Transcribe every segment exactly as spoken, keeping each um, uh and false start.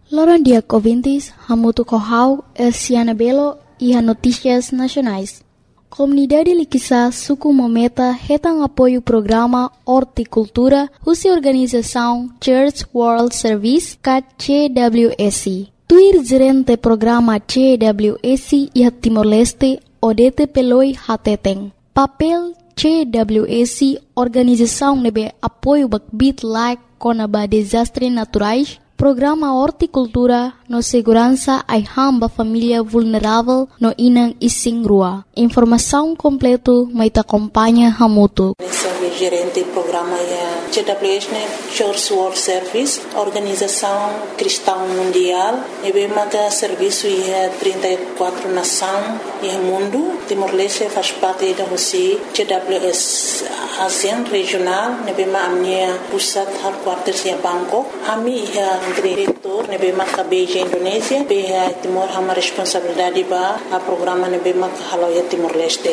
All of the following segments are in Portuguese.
Loron dia ouvintes, Hamutu Kohau, Elsiana Belo e a Notícias Nacionais. Comunidade Liquissa Suku Mometa retam apoio programa Horticultura, usa organização Church World Service, C W S. Tuir gerente programa C W S e Timor-Leste, Odete Peloi Hateteng. Papel C W S, organização nebe apoio bakbit like conaba desastres naturais, programa Horticultura no segurança ai hamba família vulnerável no inang ising rua. Informação completo mai ta acompanha Hamutu. Sou gerente do programa C W S, Church World Service, organização cristã mundial. E bem mata serviço em trinta e quatro nações no mundo. Timor-Leste faz parte da C W S ASEAN regional. E bem ma amnia pusat headquarters em Bangkok. Ami é diretor, ne bem marca Beijing, Indonésia, bem Timor hama responsabilidade ba a programa ne bem marca Haloia Timor-Leste.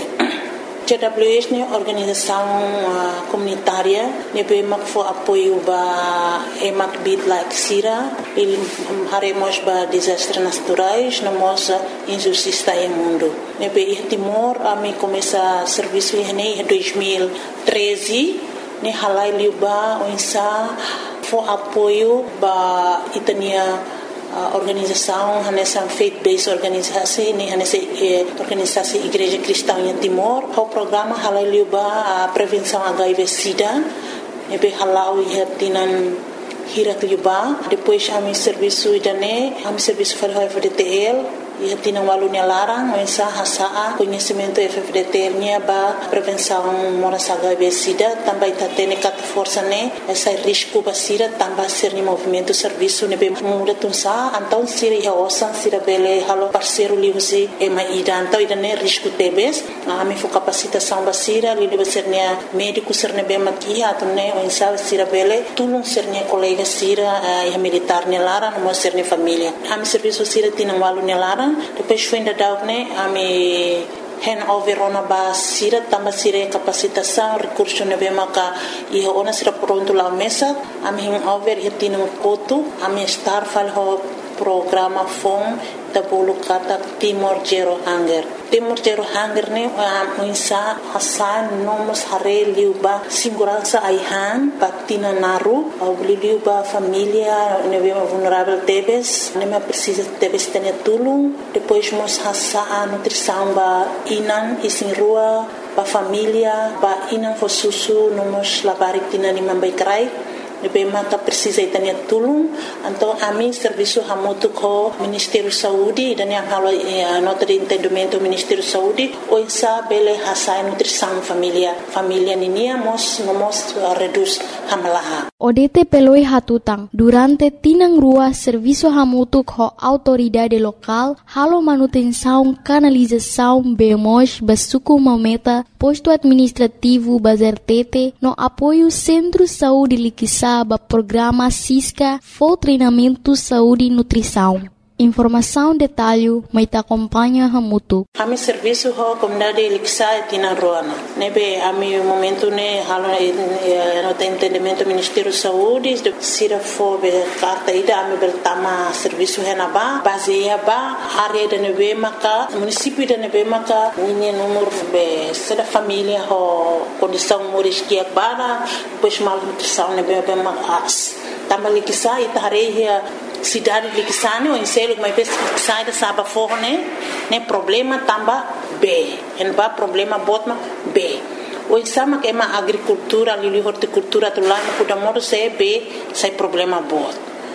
C W S ne organização uh, comunitária, ne bem marca for apoio ba emak bit like sira, il haremos ba desastres naturais, no moça injustiça em mundo. Ne bem Timor ami começa serviço em dois mil e treze, ne halai liuba oinsa for apoio ba itania uh, organização nessa faith-based organisasi ni nessa eh, organisasi Igreja Cristã em Timor. O programa halaliu ba a prevenção H I V/SIDA, nebe halau ia tinan hirat liuba. Depois ami serviço idane, ami serviço para F D T L. E tinha um aluno larang, mas a hasa conhecimento F D T L nya ba prevenção moras H I V/SIDA também tá tendo cat força né essa risco ba sira também ser ni movimento serviço ne be muda tunsa então sira ia osan sira bele halo parceiro li usi e mai ida então ida ne risco tebes a mi fo capacitação ba sira li de ser ne médico ser ne be maki ato ne o insa sira bele tulung ser ne colega sira e militar ne larang mo ser ne família a mi serviço sira tinha um aluno larang. Depois foi ainda dar né a me handover ona ba sira tamba sira capacitação recurso ne be maka e ona sira pronto lá mesa a me handover e tinha um coto a me estar fal ho programa fom da bolo kata Timor Zero Hunger. Timor Zero Hunger ne a insa hasan nomos hare liuba segurança aihan patina naru au liuba família ne be vulnerável tebes ne me precisa tebes tene tulung depois mos hasa a nutrição ba inan isin rua ba família ba inan fo susu nomos labari tina ni mambai krai ne be mata precisa itania tulung então a mim serviço Hamutu ko Ministério Saúde dan yang halo eh, nota de entendimento Ministério Saúde o insa bele hasa nutrição família família ninia mos nomos uh, reduz hamalaha. Odete peloi hatutang durante tinang rua serviço Hamutu ko autoridade local halo manutenção canalização bemos basuku mameta posto administrativo bazertete no apoio Centro Saúde Liquissa ba programa Cisca for treinamento saúde e nutrição. Informação detalhe mai ta acompanha Hamutu. Ami serviço ho comunidade Liquissa tina roana. Nebe ami momento ne halo no entendimento Ministério Saúde sira fo be carta ida ami bertama serviço henaba baseia ba área de nebe maka município de nebe maka ninha número be sera família ho condição moriskia bara depois mal nutrição nebe be mas tama Liquissa itareia cidade de Liquissane ou em selo mas vez sai da saba forne né problema tamba B en ba problema botma B o sama que é uma agricultura ali horticultura do lá no da modo se B sai problema bot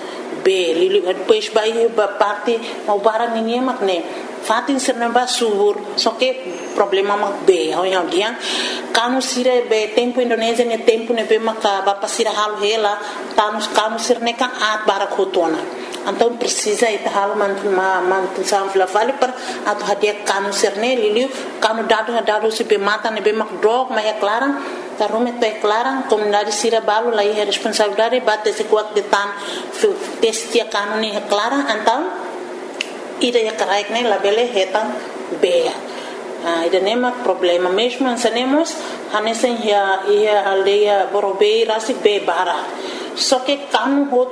B li depois vai ba parte o bara ninguém mak né fatin serna ba subur só que problema mak B ao yang dia kanu sire be tempo Indonésia ne tempo ne be maka ba pasira hal hela tanus kanu sirne ka at bara khotona então precisa ita hal man ma man sam fla vale per atu hadia kanu sirne liliu kanu dado dado se be mata ne be mak drog ma é clara ta rume to é clara comunidade sira balo lá é responsabilidade bate se quat de tan testia kanu ne é clara então ida ya karaik ne labele hetan be Ah, ida nema problema mesmo ansanemos hanesen ya ia aldeia Borobei rasi be bara só que kanu